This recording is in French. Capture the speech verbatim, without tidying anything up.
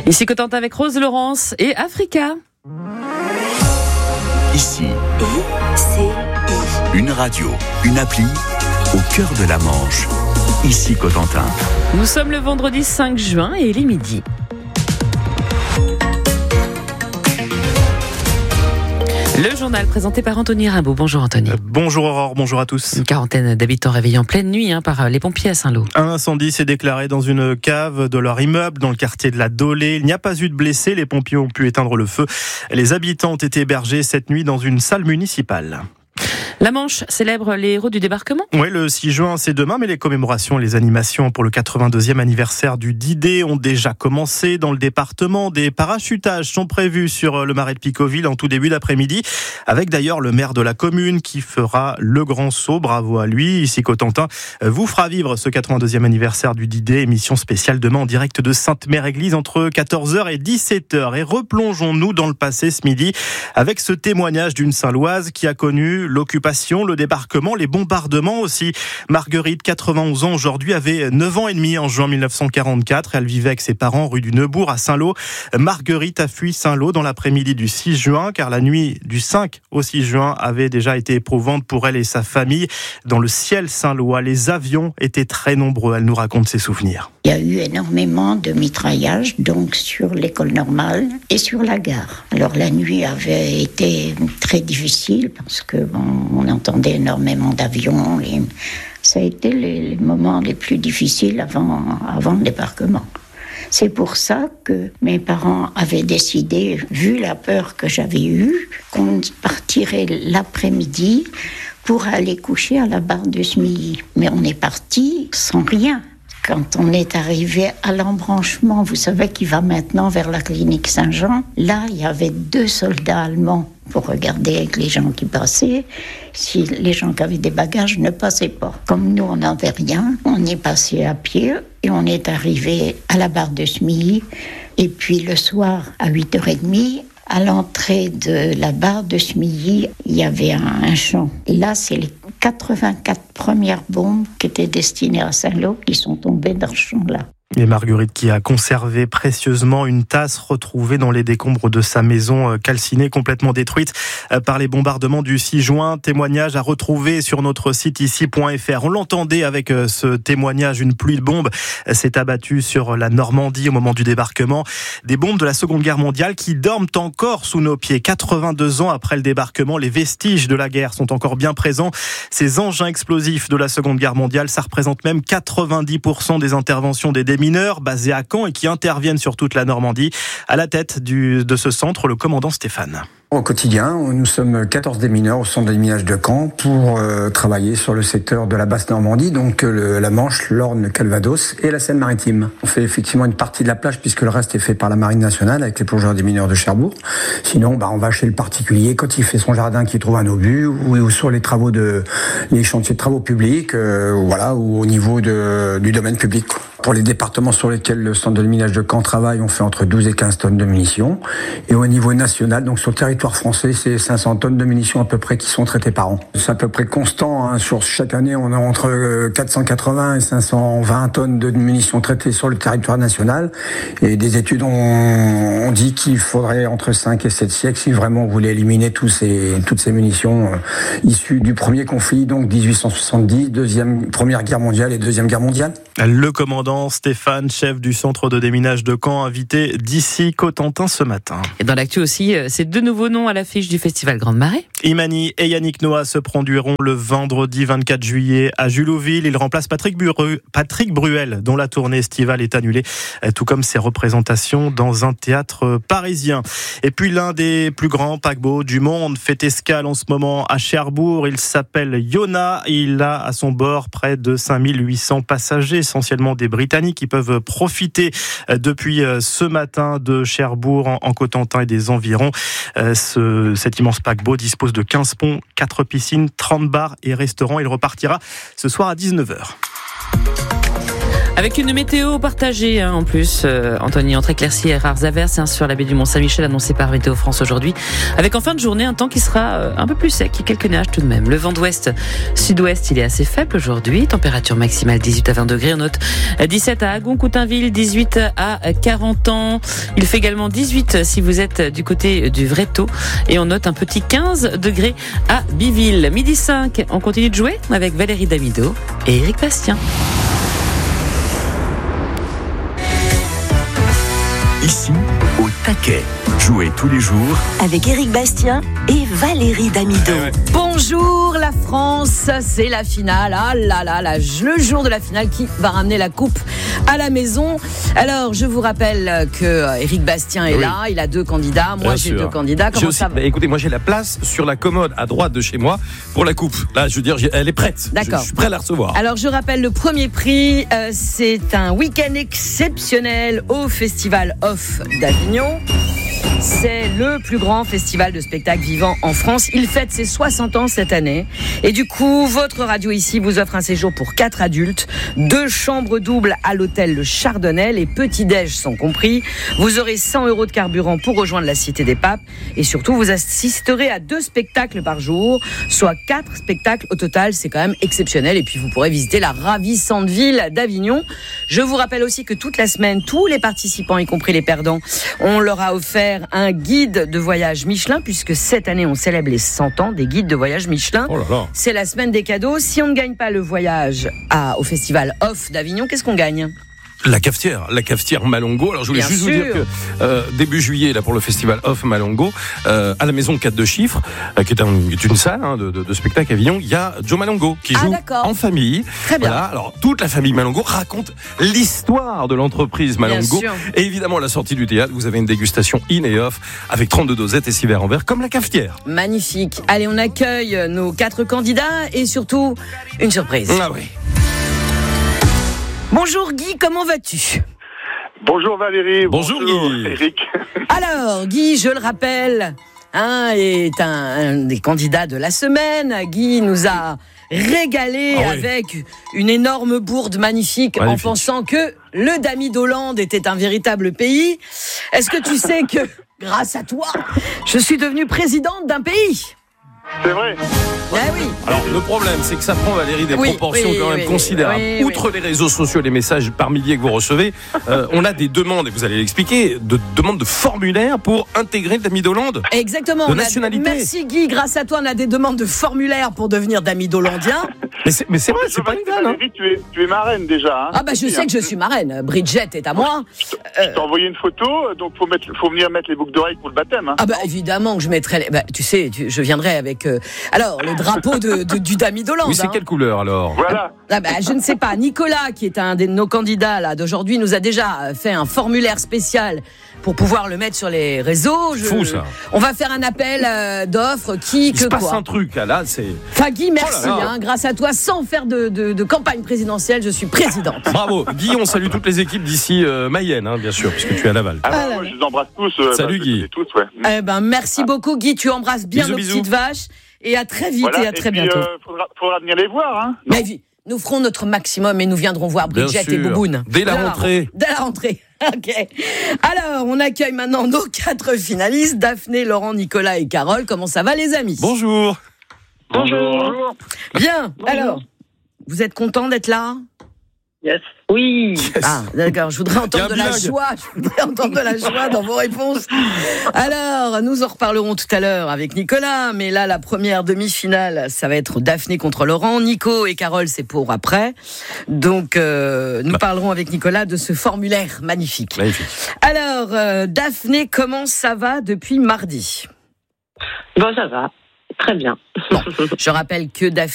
Ici Cotentin avec Rose Laurence et Africa. Ici, I C I. Une radio, une appli, au cœur de la Manche. Ici Cotentin. Nous sommes le vendredi cinq juin et il est midi. Le journal présenté par Anthony Rimbaud. Bonjour Anthony. Euh, bonjour Aurore, bonjour à tous. Une quarantaine d'habitants réveillés en pleine nuit hein, par les pompiers à Saint-Lô. Un incendie s'est déclaré dans une cave de leur immeuble dans le quartier de la Dolée. Il n'y a pas eu de blessés, les pompiers ont pu éteindre le feu. Les habitants ont été hébergés cette nuit dans une salle municipale. La Manche célèbre les héros du débarquement. Oui, le six juin, c'est demain, mais les commémorations et les animations pour le quatre-vingt-deuxième anniversaire du D-Day ont déjà commencé dans le département. Des parachutages sont prévus sur le marais de Picoville en tout début d'après-midi, avec d'ailleurs le maire de la commune qui fera le grand saut. Bravo à lui. Ici Cotentin vous fera vivre ce quatre-vingt-deuxième anniversaire du D-Day, émission spéciale demain en direct de Sainte-Mère-Église entre quatorze heures et dix-sept heures. Et replongeons-nous dans le passé ce midi avec ce témoignage d'une Saint-Loise qui a connu l'occupation, le débarquement, les bombardements aussi. Marguerite, quatre-vingt-onze ans aujourd'hui, avait neuf ans et demi en juin mille neuf cent quarante-quatre. Elle vivait avec ses parents rue du Neubourg à Saint-Lô. Marguerite a fui Saint-Lô dans l'après-midi du six juin, car la nuit du cinq au six juin avait déjà été éprouvante pour elle et sa famille. Dans le ciel saint-lois, les avions étaient très nombreux. Elle nous raconte ses souvenirs. Il y a eu énormément de mitraillage, donc sur l'école normale et sur la gare. Alors la nuit avait été très difficile parce que bon, on entendait énormément d'avions. Et ça a été les, les moments les plus difficiles avant, avant le débarquement. C'est pour ça que mes parents avaient décidé, vu la peur que j'avais eue, qu'on partirait l'après-midi pour aller coucher à la barre de Smilly. Mais on est parti sans rien. Quand on est arrivé à l'embranchement, vous savez qu'il va maintenant vers la clinique Saint-Jean, là, il y avait deux soldats allemands pour regarder avec les gens qui passaient, si les gens qui avaient des bagages ne passaient pas. Comme nous, on n'avait rien, on est passé à pied et on est arrivé à la barre de Smilly. Et puis le soir, à huit heures trente, à l'entrée de la barre de Smilly, il y avait un, un champ. Là, c'est les quatre-vingt-quatre premières bombes qui étaient destinées à Saint-Lô qui sont tombées dans ce champ-là. Et Marguerite qui a conservé précieusement une tasse retrouvée dans les décombres de sa maison calcinée, complètement détruite par les bombardements du six juin. Témoignage à retrouver sur notre site ici point f r. On l'entendait avec ce témoignage, une pluie de bombes s'est abattue sur la Normandie au moment du débarquement. Des bombes de la Seconde Guerre mondiale qui dorment encore sous nos pieds. quatre-vingt-deux ans après le débarquement, les vestiges de la guerre sont encore bien présents. Ces engins explosifs de la Seconde Guerre mondiale, ça représente même quatre-vingt-dix pour cent des interventions des mineurs basés à Caen et qui interviennent sur toute la Normandie. À la tête du, de ce centre, le commandant Stéphane. Au quotidien, nous sommes quatorze démineurs au centre de déminage de Caen pour euh, travailler sur le secteur de la basse Normandie, donc le, la Manche, l'Orne, le Calvados et la Seine-Maritime. On fait effectivement une partie de la plage puisque le reste est fait par la Marine nationale avec les plongeurs démineurs de Cherbourg. Sinon, bah, on va chez le particulier quand il fait son jardin qui trouve un obus ou, ou sur les travaux de les chantiers de travaux publics, euh, voilà, ou au niveau de, du domaine public. Pour les départements sur lesquels le centre de déminage de Caen travaille, on fait entre douze et quinze tonnes de munitions. Et au niveau national, donc sur le territoire français, c'est cinq cents tonnes de munitions à peu près qui sont traitées par an. C'est à peu près constant, hein. Sur chaque année, on a entre quatre cent quatre-vingts et cinq cent vingt tonnes de munitions traitées sur le territoire national. Et des études ont, ont dit qu'il faudrait entre cinq et sept siècles si vraiment on voulait éliminer tous ces, toutes ces munitions euh, issues du premier conflit, donc dix-huit cent soixante-dix, deuxième, première guerre mondiale et deuxième guerre mondiale. Le commandant Stéphane, chef du centre de déminage de Caen, invité d'ici Cotentin ce matin. Et dans l'actu aussi, c'est deux nouveaux noms à l'affiche du festival Grande Marée. Imani et Yannick Noah se produiront le vendredi vingt-quatre juillet à Julouville. Ils remplacent Patrick, Bru- Patrick Bruel, dont la tournée estivale est annulée, tout comme ses représentations dans un théâtre parisien. Et puis l'un des plus grands paquebots du monde fait escale en ce moment à Cherbourg. Il s'appelle Yona. Il a à son bord près de cinq mille huit cents passagers, essentiellement des Britanniques, qui peuvent profiter depuis ce matin de Cherbourg en Cotentin et des environs. Ce, cet immense paquebot dispose de quinze ponts, quatre piscines, trente bars et restaurants. Il repartira ce soir à dix-neuf heures. Avec une météo partagée hein, en plus, euh, Anthony, entre éclaircies et rares averses hein, sur la baie du Mont-Saint-Michel annoncée par Météo France aujourd'hui. Avec en fin de journée un temps qui sera euh, un peu plus sec et quelques nuages tout de même. Le vent d'ouest, sud-ouest, il est assez faible aujourd'hui. Température maximale dix-huit à vingt degrés. On note dix-sept à Agon-Coutainville, dix-huit à Carentan. Il fait également dix-huit si vous êtes du côté du Vreto. Et on note un petit quinze degrés à Biville. Midi cinq, on continue de jouer avec Valérie Damido et Éric Bastien. Ici, au taquet. Jouez tous les jours avec Éric Bastien et Valérie Damido. Bonjour la France, c'est la finale. Ah là là là, le jour de la finale qui va ramener la coupe à la maison. Alors, je vous rappelle que Éric Bastien est oui. là, il a deux candidats. Moi, Bien j'ai sûr. deux candidats. Comment aussi, ça va bah, écoutez, moi j'ai la place sur la commode à droite de chez moi pour la coupe. Là, je veux dire, elle est prête. D'accord. Je, je suis prêt à la recevoir. Alors, je rappelle le premier prix, euh, c'est un week-end exceptionnel au Festival Off d'Avignon. C'est le plus grand festival de spectacles vivants en France. Il fête ses soixante ans cette année. Et du coup, votre radio ici vous offre un séjour pour quatre adultes, deux chambres doubles à l'hôtel Le Chardonnay. Les petits-déj sont compris. Vous aurez cent euros de carburant pour rejoindre la Cité des Papes. Et surtout, vous assisterez à deux spectacles par jour, soit quatre spectacles au total. C'est quand même exceptionnel. Et puis, vous pourrez visiter la ravissante ville d'Avignon. Je vous rappelle aussi que toute la semaine, tous les participants, y compris les perdants, on leur a offert un guide de voyage Michelin, puisque cette année on célèbre les cent ans des guides de voyage Michelin. Oh là là. C'est la semaine des cadeaux. Si on ne gagne pas le voyage à, au Festival Off d'Avignon, qu'est-ce qu'on gagne ? La cafetière, la cafetière Malongo. Alors je voulais Bien juste sûr. vous dire que euh, début juillet, là pour le festival Off Malongo, euh, à la maison quatre de chiffres, euh, qui est, un, qui est une salle hein, de, de, de spectacle à Avignon, il y a Joe Malongo qui Ah, joue d'accord. en famille. Très bien. Voilà. Alors toute la famille Malongo raconte l'histoire de l'entreprise Malongo. Bien sûr. Et évidemment à la sortie du théâtre, vous avez une dégustation in et off avec trente-deux dosettes et six verres en verre, comme la cafetière. Magnifique. Allez, on accueille nos quatre candidats et surtout une surprise. Ah oui. Bonjour Guy, comment vas-tu ? Bonjour Valérie. Bonjour, Guy. Eric. Alors, Guy, je le rappelle, hein, est un, un des candidats de la semaine. Guy nous a régalé Ah oui. avec une énorme bourde magnifique, Magnifique. en pensant que le Dami d'Hollande était un véritable pays. Est-ce que tu sais que, grâce à toi, je suis devenue présidente d'un pays ? C'est vrai. Eh oui. Alors le problème, c'est que ça prend Valérie des Oui, proportions oui, quand même oui, considérables. oui, oui. Outre les réseaux sociaux, les messages par milliers que vous recevez, euh, on a des demandes, et vous allez l'expliquer, de demandes de formulaires pour intégrer le Dami d'Hollande. Exactement. De on a- nationalité. Merci Guy, grâce à toi, on a des demandes de formulaires pour devenir Dami d'Hollandien. Mais c'est, mais c'est vrai, c'est pas une vanne. Hein. Valérie, tu es, tu es marraine déjà. Hein. Ah bah je sais que je suis marraine. Bridget est à moi. Je t'ai envoyé une photo, donc faut mettre, faut venir mettre les boucles d'oreilles pour le baptême. Hein. Ah bah évidemment que je mettrai. Les... Bah, tu sais, tu- je viendrai avec. Euh... Alors le drapeau de, de- du Dami d'Hollande. Oui, c'est hein. quelle couleur alors? Voilà. Ah bah, je ne sais pas. Nicolas, qui est un de nos candidats là d'aujourd'hui, nous a déjà fait un formulaire spécial pour pouvoir le mettre sur les réseaux. Je... Fou, ça. On va faire un appel euh, d'offres. Qui, Il que se passe quoi. un truc là, là c'est. Enfin Guy, merci. Oh là là. Hein, grâce à toi, sans faire de, de, de campagne présidentielle, je suis présidente. Bravo. Guy, on salue toutes les équipes d'ici euh, Mayenne, hein, bien sûr, puisque tu es à Laval. Ah, bah, Ah, moi, là, je les embrasse tous. euh, Salut, bah, je les Guy. connais tous, ouais. Eh ben merci beaucoup Guy. Tu embrasses bien Bisous, nos bisous. petites vaches et à très vite Voilà. et à très puis, bientôt. euh, faudra, faudra venir les voir. Hein. Mais vi- nous ferons notre maximum et nous viendrons voir Bien Bridget sûr. et Bouboune. Dès la rentrée. Dès la rentrée. Ok. Alors, on accueille maintenant nos quatre finalistes, Daphné, Laurent, Nicolas et Carole. Comment ça va, les amis? Bonjour. Bonjour. Bien. Alors, vous êtes contents d'être là? Yes. Oui. Ah, d'accord. Je voudrais Il y a entendre un de la bilingue. joie. Je voudrais entendre de la joie dans vos réponses. Alors, nous en reparlerons tout à l'heure avec Nicolas. Mais là, la première demi-finale, ça va être Daphné contre Laurent. Nico et Carole, c'est pour après. Donc, euh, nous parlerons avec Nicolas de ce formulaire magnifique. Magnifique. Alors, euh, Daphné, comment ça va depuis mardi? Bon, ça va. Très bien. Bon, je rappelle que Daphné